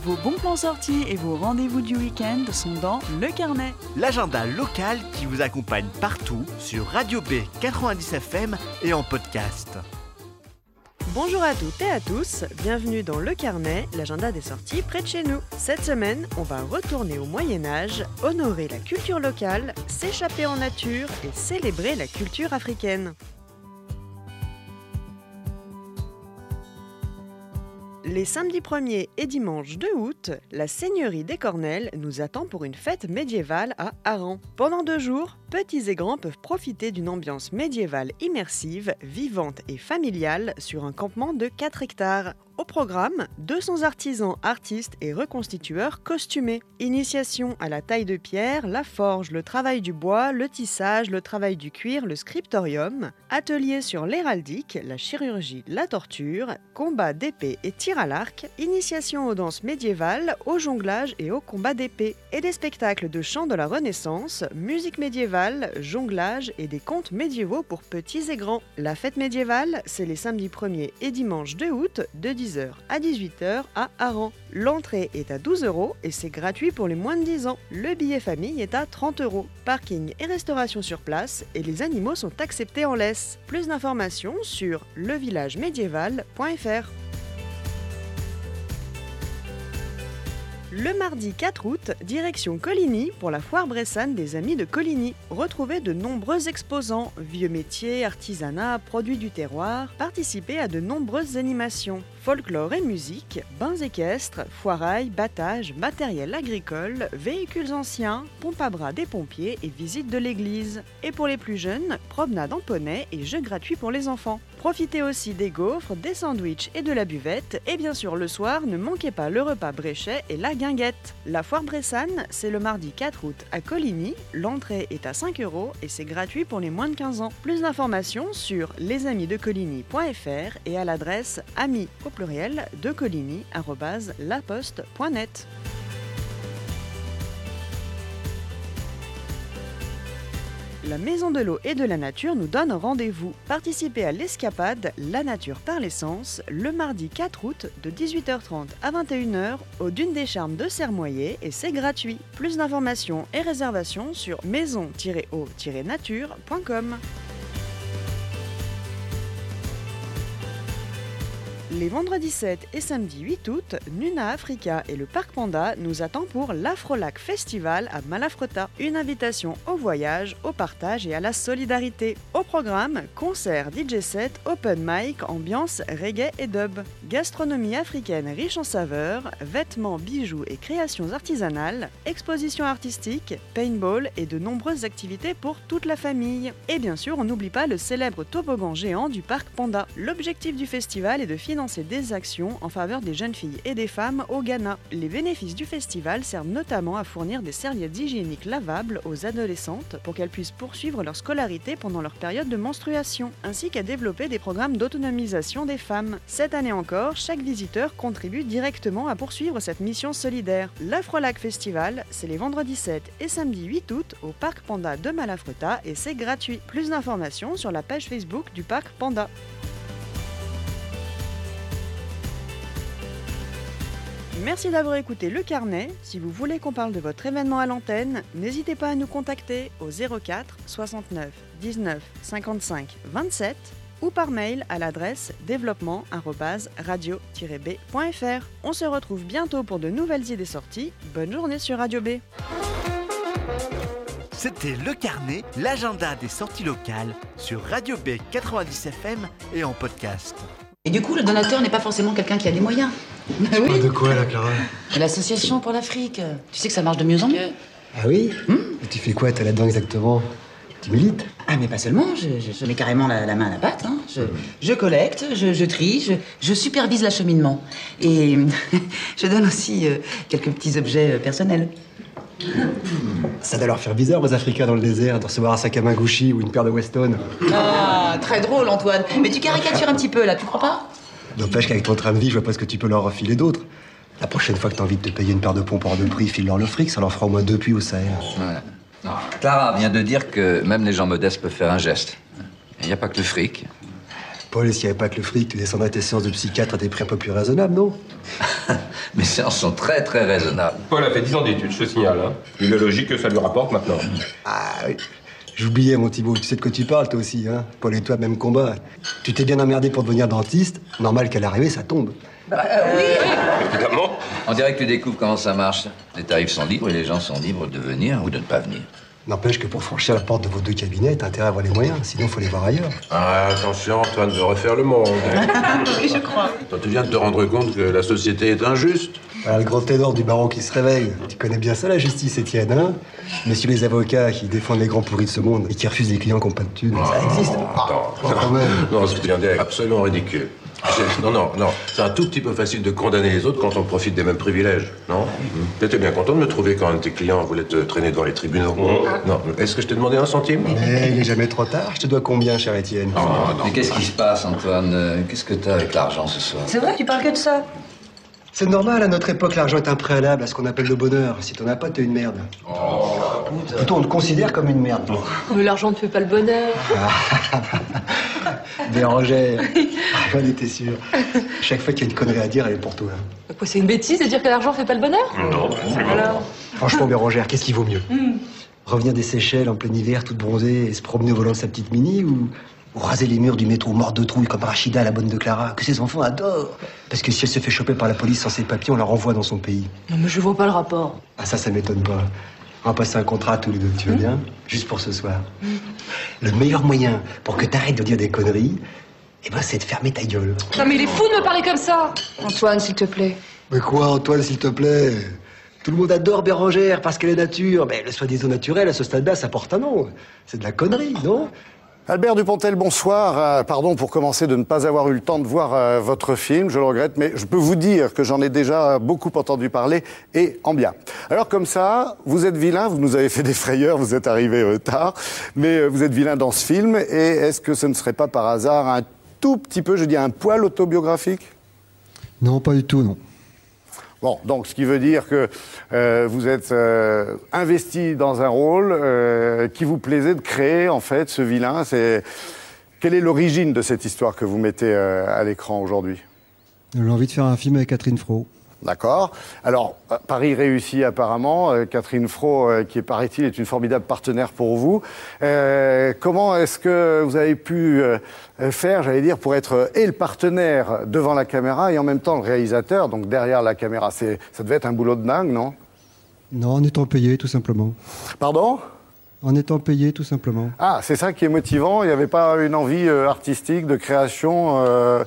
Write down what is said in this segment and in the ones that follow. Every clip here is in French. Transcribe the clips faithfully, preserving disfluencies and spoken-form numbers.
Vos bons plans sortis et vos rendez-vous du week-end sont dans Le Carnet. L'agenda local qui vous accompagne partout sur Radio B quatre-vingt-dix F M et en podcast. Bonjour à toutes et à tous, bienvenue dans Le Carnet, l'agenda des sorties près de chez nous. Cette semaine, on va retourner au Moyen-Âge, honorer la culture locale, s'échapper en nature et célébrer la culture africaine. Les samedis premier et dimanche deux août, la seigneurie des Cornelles nous attend pour une fête médiévale à Hareng. Pendant deux jours, petits et grands peuvent profiter d'une ambiance médiévale immersive, vivante et familiale sur un campement de quatre hectares. Au programme, deux cents artisans, artistes et reconstitueurs costumés. Initiation à la taille de pierre, la forge, le travail du bois, le tissage, le travail du cuir, le scriptorium. Ateliers sur l'héraldique, la chirurgie, la torture, combat d'épée et tir à l'arc. Initiation aux danses médiévales, au jonglage et au combat d'épée. Et des spectacles de chant de la Renaissance, musique médiévale, jonglage et des contes médiévaux pour petits et grands. La fête médiévale, c'est les samedis premier et dimanche deux août de dix heures à dix-huit heures à Hareng. L'entrée est à douze euros et c'est gratuit pour les moins de dix ans. Le billet famille est à trente euros. Parking et restauration sur place et les animaux sont acceptés en laisse. Plus d'informations sur le village médiéval point f r. Le mardi quatre août, direction Coligny pour la foire bressane des Amis de Coligny. Retrouvez de nombreux exposants, vieux métiers, artisanat, produits du terroir, participez à de nombreuses animations. Folklore et musique, bains équestres, foirailles, battages, matériel agricole, véhicules anciens, pompe à bras des pompiers et visite de l'église. Et pour les plus jeunes, promenade en poney et jeux gratuits pour les enfants. Profitez aussi des gaufres, des sandwichs et de la buvette. Et bien sûr, le soir, ne manquez pas le repas bréchet et la guinguette. La foire bressane, c'est le mardi quatre août à Coligny. L'entrée est à cinq euros et c'est gratuit pour les moins de quinze ans. Plus d'informations sur lesamisdecoligny point f r et à l'adresse amis au pluriel de coligny arobase laposte point net. La Maison de l'eau et de la nature nous donne rendez-vous. Participez à l'escapade La nature par l'essence le mardi quatre août de dix-huit heures trente à vingt et une heures au Dune des Charmes de Sermoyer et c'est gratuit. Plus d'informations et réservations sur maison tiret eau tiret nature point com. Les vendredis sept et samedi huit août, Nuna Africa et le Parc Panda nous attendent pour l'Afrolac Festival à Malafrota. Une invitation au voyage, au partage et à la solidarité. Au programme, concerts, D J set, open mic, ambiance reggae et dub. Gastronomie africaine riche en saveurs, vêtements, bijoux et créations artisanales, expositions artistiques, paintball et de nombreuses activités pour toute la famille. Et bien sûr, on n'oublie pas le célèbre toboggan géant du Parc Panda. L'objectif du festival est de financer des actions en faveur des jeunes filles et des femmes au Ghana. Les bénéfices du festival servent notamment à fournir des serviettes hygiéniques lavables aux adolescentes pour qu'elles puissent poursuivre leur scolarité pendant leur période de menstruation, ainsi qu'à développer des programmes d'autonomisation des femmes. Cette année encore, chaque visiteur contribue directement à poursuivre cette mission solidaire. L'Afrolac Festival, c'est les vendredis sept et samedi huit août au Parc Panda de Malafrota et c'est gratuit. Plus d'informations sur la page Facebook du Parc Panda. Merci d'avoir écouté Le Carnet. Si vous voulez qu'on parle de votre événement à l'antenne, n'hésitez pas à nous contacter au zéro quatre soixante-neuf dix-neuf cinquante-cinq vingt-sept ou par mail à l'adresse développement arobase radio tiret b point f r. On se retrouve bientôt pour de nouvelles idées sorties. Bonne journée sur Radio B. C'était Le Carnet, l'agenda des sorties locales sur Radio B quatre-vingt-dix F M et en podcast. Et du coup, le donateur n'est pas forcément quelqu'un qui a des moyens. Bah oui. De quoi, là, Clara? L'association pour l'Afrique. Tu sais que ça marche de mieux en mieux. Ah oui hum Et tu fais quoi, toi, là-dedans, exactement? Tu milites? Ah, mais pas seulement. Je, je, je mets carrément la, la main à la pâte. Hein. Je, je collecte, je, je trie, je, je supervise l'acheminement. Et je donne aussi euh, quelques petits objets euh, personnels. Ça doit leur faire bizarre aux Africains dans le désert de recevoir un sac à main Gucci ou une paire de Weston. Ah, très drôle, Antoine. Mais tu caricatures un petit peu, là, tu crois pas? N'empêche qu'avec ton train de vie, je vois pas ce que tu peux leur refiler d'autre. La prochaine fois que t'as envie de te payer une paire de pompes hors de prix, file-leur le fric, ça leur fera au moins deux puits au Sahel. Ouais. Clara vient de dire que même les gens modestes peuvent faire un geste. Il n'y a pas que le fric. Paul, s'il n'y avait pas que le fric, tu descendrais tes séances de psychiatre à des prix un peu plus raisonnables, non? Mes séances sont très très raisonnables. Paul a fait dix ans d'études, je te signale. Hein. Il est logique que ça lui rapporte maintenant. Ah oui. J'oubliais, mon Thibaut, tu sais de quoi tu parles, toi aussi, hein. Paul et toi, même combat. Tu t'es bien emmerdé pour devenir dentiste, normal qu'à l'arrivée, ça tombe. Bah oui. Évidemment. On dirait que tu découvres comment ça marche. Les tarifs sont libres et les gens sont libres de venir ou de ne pas venir. N'empêche que pour franchir la porte de vos deux cabinets, t'as intérêt à avoir les moyens, sinon faut les voir ailleurs. Ah, attention, Antoine veut refaire le monde. Oui, je crois. Toi, tu viens de te rendre compte que la société est injuste. Voilà le grand ténor du baron qui se réveille. Tu connais bien ça, la justice, Étienne, hein? Messieurs les avocats qui défendent les grands pourris de ce monde et qui refusent les clients qui n'ont pas de thunes. Ça existe. Ah, ah, quand même. Non, ce que tu viens de dire est absolument ridicule. Non, non, non. C'est un tout petit peu facile de condamner les autres quand on profite des mêmes privilèges, non? T'étais bien content de me trouver quand un de tes clients voulait te traîner devant les tribunaux. Mmh. Non, est-ce que je t'ai demandé un centime? Mais il est jamais trop tard. Je te dois combien, cher Étienne? Oh, Mais qu'est-ce qui se passe, Antoine? Qu'est-ce que t'as avec l'argent ce soir? C'est vrai, tu parles que de ça. C'est normal, à notre époque, l'argent est un préalable à ce qu'on appelle le bonheur. Si t'en as pas, t'es une merde. Oh. Plutôt, on te considère comme une merde. Mais l'argent ne fait pas le bonheur. Bérangère. J'en étais sûr. Chaque fois qu'il y a une connerie à dire, elle est pour toi. Quoi, c'est une bêtise de dire que l'argent fait pas le bonheur? Non. Alors? Franchement, Bérangère, qu'est-ce qui vaut mieux? mm. Revenir des Seychelles en plein hiver, toute bronzée, et se promener au volant de sa petite Mini, ou, ou raser les murs du métro mort de trouille comme Rachida, la bonne de Clara, que ses enfants adorent? Parce que si elle se fait choper par la police sans ses papiers, on la renvoie dans son pays. Non, mais je vois pas le rapport. Ah, ça, ça m'étonne pas. On va passer un contrat tous les deux, tu veux bien? Juste pour ce soir. Le meilleur moyen pour que t'arrêtes de dire des conneries, eh ben, c'est de fermer ta gueule. Non, mais il est fou de me parler comme ça. Antoine, s'il te plaît. Mais quoi, Antoine, s'il te plaît? Tout le monde adore Bérangère parce qu'elle est nature. Mais le soi-disant naturel, à ce stade-là, ça porte un nom. C'est de la connerie, non? Albert Dupontel, bonsoir. Euh, pardon pour commencer de ne pas avoir eu le temps de voir euh, votre film, je le regrette, mais je peux vous dire que j'en ai déjà beaucoup entendu parler, et en bien. Alors comme ça, vous êtes vilain, vous nous avez fait des frayeurs, vous êtes arrivé euh, tard, mais euh, vous êtes vilain dans ce film, et est-ce que ce ne serait pas par hasard un tout petit peu, je dis un poil autobiographique? Non, pas du tout, non. Bon, donc ce qui veut dire que euh, vous êtes euh, investi dans un rôle euh, qui vous plaisait de créer, en fait, ce vilain. C'est... Quelle est l'origine de cette histoire que vous mettez euh, à l'écran aujourd'hui? J'ai envie de faire un film avec Catherine Fro. D'accord. Alors, Paris réussit apparemment. Euh, Catherine Fro, euh, qui, paraît-il, est une formidable partenaire pour vous. Euh, comment est-ce que vous avez pu euh, faire, j'allais dire, pour être euh, et le partenaire devant la caméra et en même temps le réalisateur, donc derrière la caméra? C'est, ça devait être un boulot de dingue, non? Non, en étant payé, tout simplement. Pardon? En étant payé, tout simplement. Ah, c'est ça qui est motivant? Il n'y avait pas une envie euh, artistique, de création euh...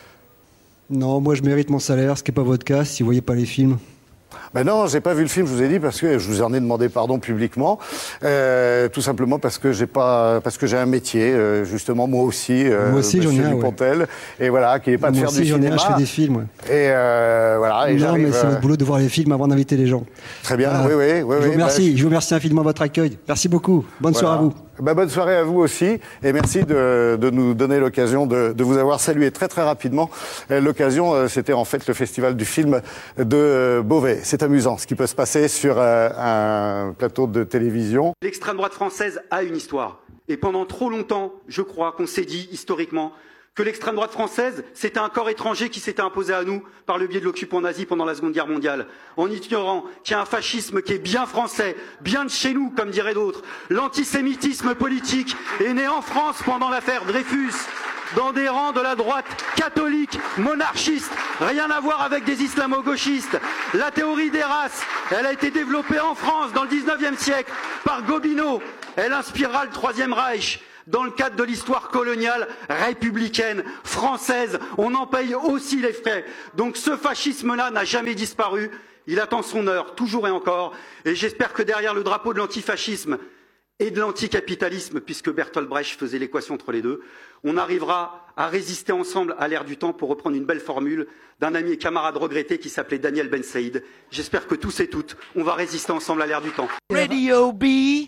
Non, moi je mérite mon salaire, ce qui n'est pas votre cas, si vous ne voyez pas les films. Ben non, j'ai pas vu le film, je vous ai dit, parce que je vous en ai demandé pardon publiquement, euh, tout simplement parce que j'ai pas, parce que j'ai un métier, euh, justement moi aussi, euh, moi aussi j'en ai un, Dupontel, ouais. Et voilà, qui n'est pas moi de faire aussi, du cinéma. Moi aussi j'en ai un, je fais des films. Ouais. Et euh, voilà, et non, j'arrive. mais c'est votre boulot de voir les films avant d'inviter les gens. Très bien, voilà. oui, oui, oui. Je vous remercie, bah, je vous remercie infiniment de votre accueil. Merci beaucoup. Bonne voilà. soirée à vous. Ben, bonne soirée à vous aussi, et merci de, de nous donner l'occasion de, de vous avoir salué très très rapidement. L'occasion, c'était en fait le festival du film de Beauvais. C'est amusant ce qui peut se passer sur euh, un plateau de télévision. L'extrême droite française a une histoire. Et pendant trop longtemps, je crois qu'on s'est dit historiquement que l'extrême droite française, c'était un corps étranger qui s'était imposé à nous par le biais de l'occupant nazi pendant la Seconde Guerre mondiale, en ignorant qu'il y a un fascisme qui est bien français, bien de chez nous, comme diraient d'autres. L'antisémitisme politique est né en France pendant l'affaire Dreyfus, dans des rangs de la droite catholique, monarchiste, rien à voir avec des islamo-gauchistes. La théorie des races, elle a été développée en France dans le dix-neuvième siècle par Gobineau. Elle inspirera le Troisième Reich. Dans le cadre de l'histoire coloniale républicaine, française, on en paye aussi les frais. Donc ce fascisme-là n'a jamais disparu, il attend son heure, toujours et encore, et j'espère que derrière le drapeau de l'antifascisme et de l'anticapitalisme, puisque Bertolt Brecht faisait l'équation entre les deux, on arrivera à résister ensemble à l'ère du temps, pour reprendre une belle formule d'un ami et camarade regretté qui s'appelait Daniel Ben Saïd. J'espère que tous et toutes, on va résister ensemble à l'ère du temps. Radio B.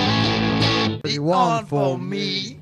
The one for me.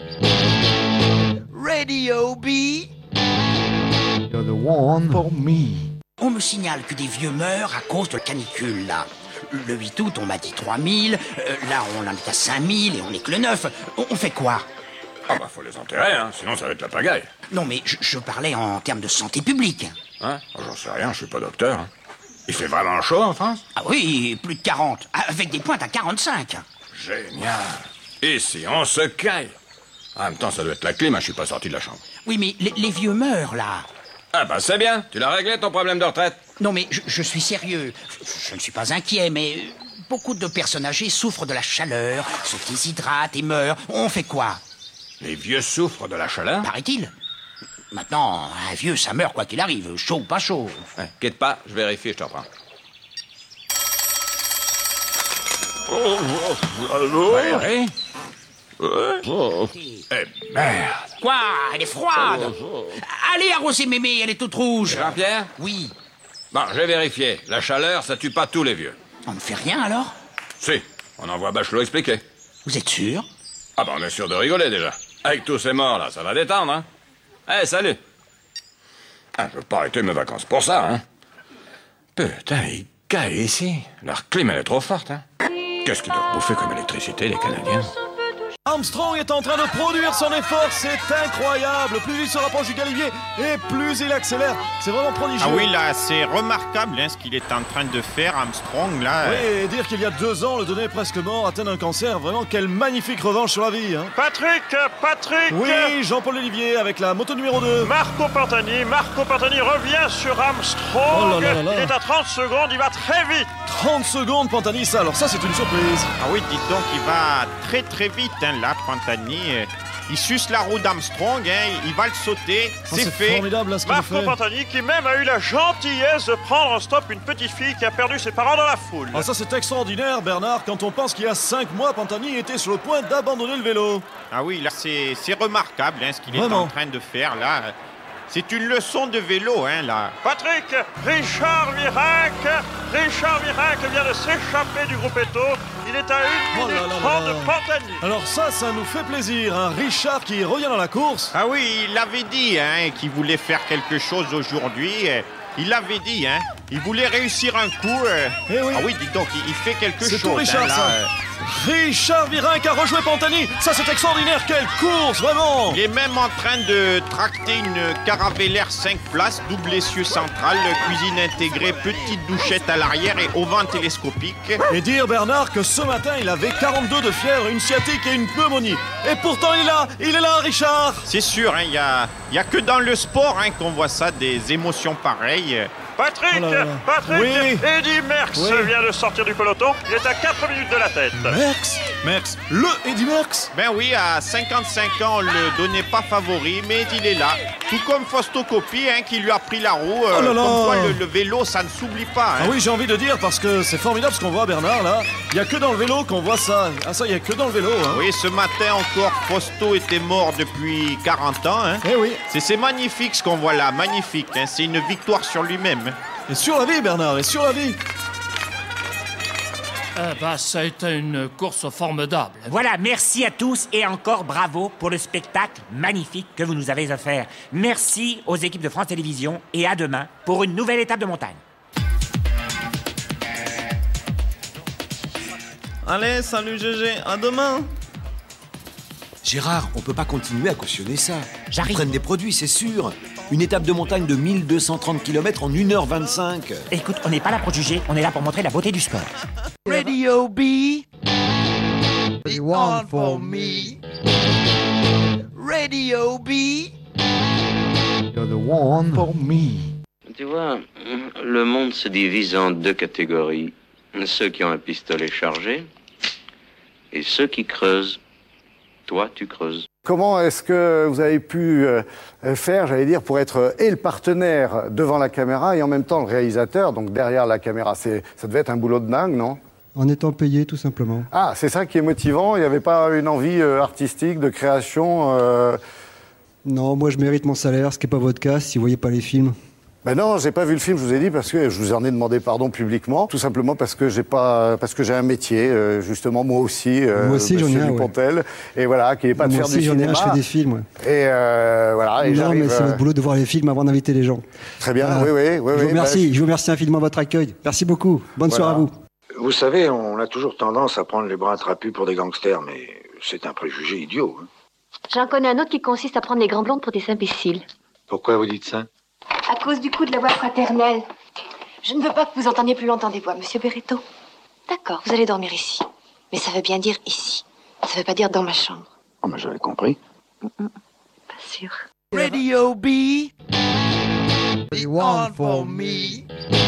Radio B. You're the one for me. On me signale que des vieux meurent à cause de la canicule, là. Le huit août, on m'a dit trois mille, euh, là on en est à cinq mille et on est que le neuf. On, on fait quoi? Ah bah faut les enterrer, hein, sinon ça va être la pagaille. Non mais je, je parlais en termes de santé publique. Hein? J'en sais rien, je suis pas docteur. Hein. Il fait vraiment chaud en France? Ah oui, plus de quarante, avec des pointes à quarante-cinq. Génial. Ici, on se caille. En même temps, ça doit être la clim, hein, je suis pas sorti de la chambre. Oui, mais les, les vieux meurent, là. Ah bah c'est bien, tu l'as réglé ton problème de retraite? Non, mais je, je suis sérieux. Je, je ne suis pas inquiet, mais beaucoup de personnes âgées souffrent de la chaleur, se déshydratent et meurent. On fait quoi? Les vieux souffrent de la chaleur? Paraît-il. Maintenant, un vieux, ça meurt quoi qu'il arrive, chaud ou pas chaud. Ouais, quitte pas, je vérifie, je te reprends. Oh, oh, allô? Valérie? Ouais. Oh. Eh merde. Quoi? Elle est froide. Allez arroser mémé, elle est toute rouge. Jean-Pierre? Oui. Bon, j'ai vérifié. La chaleur, ça tue pas tous les vieux. On ne fait rien alors? Si, on envoie Bachelot expliquer. Vous êtes sûr? Ah bah on est sûr de rigoler déjà. Avec tous ces morts là, ça va détendre, hein? Eh, hey, salut. Ah, je veux pas arrêter mes vacances pour ça, hein? Putain, ils caillent ici. Leur clim, elle est trop forte, hein? Qu'est-ce qu'ils doivent bouffer comme électricité, les Canadiens? Armstrong est en train de produire son effort, c'est incroyable. Plus il se rapproche du galibier et plus il accélère. C'est vraiment prodigieux. Ah oui, là, c'est remarquable hein, ce qu'il est en train de faire, Armstrong, là. Oui, et dire qu'il y a deux ans, le donné presque mort, atteint d'un cancer. Vraiment, quelle magnifique revanche sur la vie. Hein. Patrick, Patrick. Oui, Jean-Paul Olivier avec la moto numéro deux. Marco Pantani, Marco Pantani revient sur Armstrong. Oh là là là là. Il est à trente secondes, il va très vite. trente secondes, Pantani, ça, alors ça, c'est une surprise. Ah oui, dites donc, il va très très vite, hein, là, Pantani. Il suce la roue d'Armstrong, hein, il va le sauter, oh, c'est fait. Formidable, là, ce Marco fait. Pantani qui même a eu la gentillesse de prendre en stop une petite fille qui a perdu ses parents dans la foule. Ah, ça, c'est extraordinaire, Bernard, quand on pense qu'il y a cinq mois, Pantani était sur le point d'abandonner le vélo. Ah oui, là, c'est remarquable, hein, ce qu'il est Vraiment. en train de faire, là. C'est une leçon de vélo, hein, là. Patrick, Richard Virenque, Richard Virenque vient de s'échapper du groupe Eto. Il est à une Oh là minute là trente là de Pantani. Alors ça, ça nous fait plaisir, hein. Richard qui revient dans la course. Ah oui, il avait dit, hein, qu'il voulait faire quelque chose aujourd'hui. Il l'avait dit, hein. Il voulait réussir un coup. Euh... Eh oui. Ah oui, dis donc, il, il fait quelque chose. C'est tout Richard, hein, là, ça. euh... Richard Virenque a rejoué Pantani. Ça, c'est extraordinaire. Quelle course, vraiment. Il est même en train de tracter une Caravelaire cinq places, double essieu central, cuisine intégrée, petite douchette à l'arrière et auvent télescopique. Et dire, Bernard, que ce matin, il avait quarante-deux de fièvre, une sciatique et une pneumonie. Et pourtant, il est là. Il est là, Richard. C'est sûr, il hein, n'y a, y a que dans le sport hein, qu'on voit ça, des émotions pareilles. Patrick, oh là là. Patrick, oui. Eddy Merckx oui. vient de sortir du peloton. Il est à quatre minutes de la tête. Merckx, Merckx, le Eddy Merckx. Ben oui, à cinquante-cinq ans, on le donnait pas favori, mais il est là. Tout comme Fausto Coppi, hein, qui lui a pris la roue. Oh là là. Comme quoi, le, le vélo, ça ne s'oublie pas. Hein. Ah oui, j'ai envie de dire, parce que c'est formidable ce qu'on voit, Bernard, là. Il n'y a que dans le vélo qu'on voit ça. Ah ça, il n'y a que dans le vélo. Hein. Oui, ce matin encore, Fausto était mort depuis quarante ans. Hein. Eh oui. C'est magnifique ce qu'on voit là, magnifique. Hein. C'est une victoire sur lui-même. Et sur la vie, Bernard, et sur la vie. Eh ben, ça a été une course formidable. Voilà, merci à tous et encore bravo pour le spectacle magnifique que vous nous avez offert. Merci aux équipes de France Télévisions et à demain pour une nouvelle étape de montagne. Allez, salut G G, à demain. Gérard, on peut pas continuer à cautionner ça. J'arrive. Ils prennent des produits, c'est sûr. Une étape de montagne de mille deux cent trente kilomètres en une heure vingt-cinq. Écoute, on n'est pas là pour juger, on est là pour montrer la beauté du sport. Radio B. The one for me. Radio B. You're the one for me. Tu vois, le monde se divise en deux catégories. Ceux qui ont un pistolet chargé et ceux qui creusent. Toi, tu creuses. Comment est-ce que vous avez pu euh, faire, j'allais dire, pour être euh, et le partenaire devant la caméra et en même temps le réalisateur, donc derrière la caméra? C'est, ça devait être un boulot de dingue, non? En étant payé, tout simplement. Ah, c'est ça qui est motivant? Il n'y avait pas une envie euh, artistique, de création euh... Non, moi je mérite mon salaire, ce qui n'est pas votre cas si vous ne voyez pas les films. Ben non, j'ai pas vu le film, je vous ai dit, parce que je vous en ai demandé pardon publiquement, tout simplement parce que j'ai pas, parce que j'ai un métier, euh, justement moi aussi, euh, moi aussi j'en ai un, Dupontel, ouais. Et voilà, qui n'est pas moi de faire aussi, du cinéma. Moi aussi j'en ai un, je fais des films. Ouais. Et euh, voilà. Et non, mais c'est euh... votre boulot de voir les films avant d'inviter les gens. Très bien, voilà. oui, oui, oui. Je vous remercie, bah, je vous remercie infiniment de votre accueil. Merci beaucoup. Bonne voilà. soirée à vous. Vous savez, on a toujours tendance à prendre les bras trapus pour des gangsters, mais c'est un préjugé idiot. Hein. J'en connais un autre qui consiste à prendre les grands blondes pour des imbéciles. Pourquoi vous dites ça? À cause du coup de la voix fraternelle. Je ne veux pas que vous entendiez plus longtemps des voix, monsieur Berretto. D'accord, vous allez dormir ici. Mais ça veut bien dire ici. Ça veut pas dire dans ma chambre. Oh, mais j'avais compris. Mm-mm. Pas sûr. Radio B. The one for me.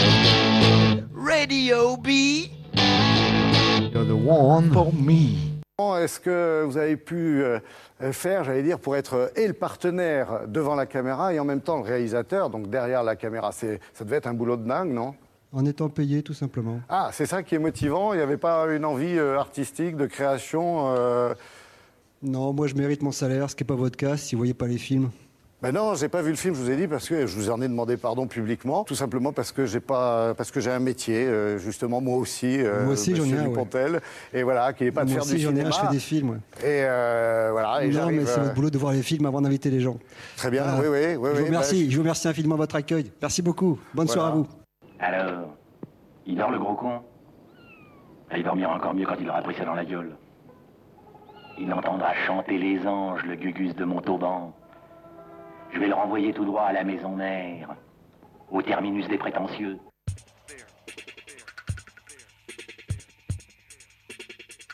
Radio B. You're the one for me. Est-ce que vous avez pu euh, faire, j'allais dire, pour être euh, et le partenaire devant la caméra et en même temps le réalisateur, donc derrière la caméra, c'est, ça devait être un boulot de dingue, non? En étant payé, tout simplement. Ah, c'est ça qui est motivant. Il n'y avait pas une envie euh, artistique, de création euh... Non, moi je mérite mon salaire, ce qui n'est pas votre cas si vous voyez pas les films. Ben non, j'ai pas vu le film, je vous ai dit, parce que je vous en ai demandé pardon publiquement, tout simplement parce que j'ai pas, parce que j'ai un métier, euh, justement moi aussi, euh, moi aussi j'en ai un, Dupontel, ouais. Et voilà, qui n'est pas de moi faire aussi, du j'en ai cinéma. un, je fais des films. Ouais. Et euh, voilà. Et non, mais c'est euh... votre boulot de voir les films avant d'inviter les gens. Très bien, voilà. oui, oui, oui. Je vous oui, remercie, bah, je vous remercie infiniment de votre accueil. Merci beaucoup. Bonne voilà. soirée à vous. Alors, il dort le gros con? Il dormira encore mieux quand il aura pris ça dans la gueule. Il entendra chanter les anges, le gugus de Montauban. Je vais le renvoyer tout droit à la maison mère, au terminus des prétentieux.